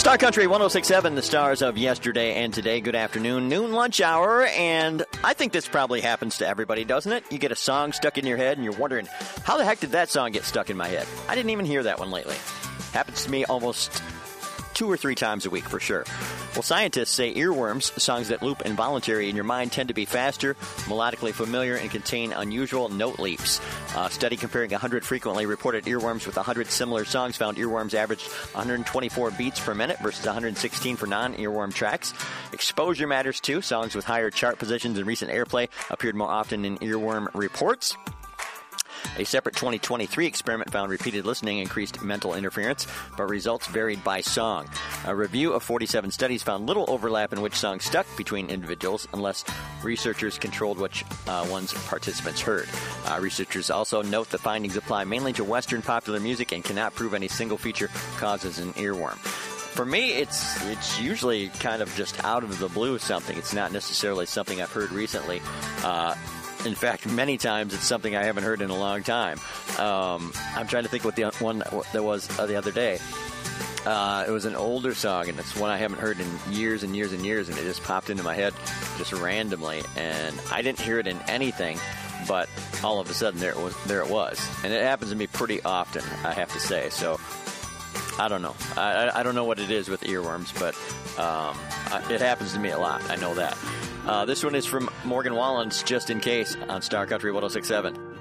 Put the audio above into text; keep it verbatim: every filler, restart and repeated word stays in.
Star Country one oh six point seven, the stars of yesterday and today. Good afternoon, noon lunch hour, and I think this probably happens to everybody, doesn't it? You get a song stuck in your head, and you're wondering, how the heck did that song get stuck in my head? I didn't even hear that one lately. Happens to me almost two or three times a week for sure. Well, scientists say earworms, songs that loop involuntarily in your mind, tend to be faster, melodically familiar, and contain unusual note leaps. A study comparing one hundred frequently reported earworms with one hundred similar songs found earworms averaged one hundred twenty-four beats per minute versus one hundred sixteen for non-earworm tracks. Exposure matters too. Songs with higher chart positions and recent airplay appeared more often in earworm reports. A separate twenty twenty-three experiment found repeated listening increased mental interference, but results varied by song. A review of forty-seven studies found little overlap in which songs stuck between individuals, unless researchers controlled which uh, ones participants heard. Uh, researchers also note the findings apply mainly to Western popular music and cannot prove any single feature causes an earworm. For me, it's it's usually kind of just out of the blue something. It's not necessarily something I've heard recently. Uh, In fact, many times it's something I haven't heard in a long time. Um, I'm trying to think what the one that was uh, the other day. Uh, it was an older song, and it's one I haven't heard in years and years and years, and it just popped into my head just randomly. And I didn't hear it in anything, but all of a sudden there it was. There it was, and it happens to me pretty often, I have to say. So I don't know. I, I don't know what it is with earworms, but um, it happens to me a lot. I know that. Uh, this one is from Morgan Wallen's Just In Case on Star Country one oh six point seven.